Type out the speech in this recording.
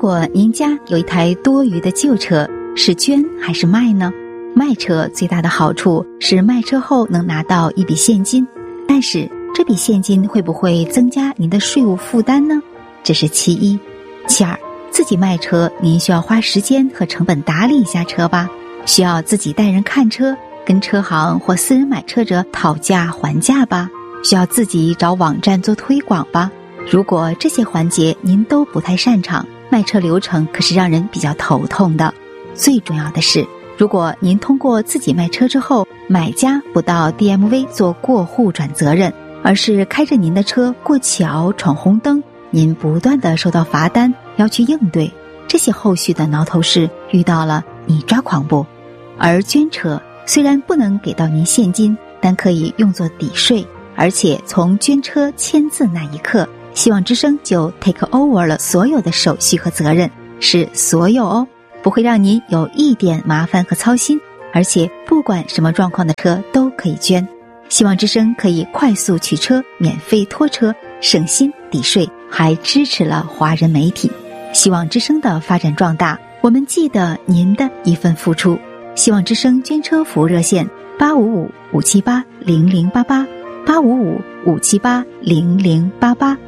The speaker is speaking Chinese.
果您家有一台多余的旧车，是捐还是卖呢？卖车最大的好处是卖车后能拿到一笔现金，但是这笔现金会不会增加您的税务负担呢？这是其一。其二，自己卖车您需要花时间和成本打理一下车吧，需要自己带人看车，跟车行或私人买车者讨价还价吧，需要自己找网站做推广吧。如果这些环节您都不太擅长，卖车流程可是让人比较头痛的。最重要的是，如果您通过自己卖车之后，买家不到 DMV 做过户转责任，而是开着您的车过桥闯红灯，您不断地收到罚单要去应对，这些后续的挠头事遇到了你抓狂不？而捐车虽然不能给到您现金，但可以用作抵税，而且从捐车签字那一刻，希望之声就 take over 了所有的手续和责任，是所有哦，不会让您有一点麻烦和操心，而且不管什么状况的车都可以捐。希望之声可以快速取车，免费拖车，省心抵税，还支持了华人媒体。希望之声的发展壮大，我们记得您的一份付出。希望之声捐车服务热线855-578-0088 855-578-0088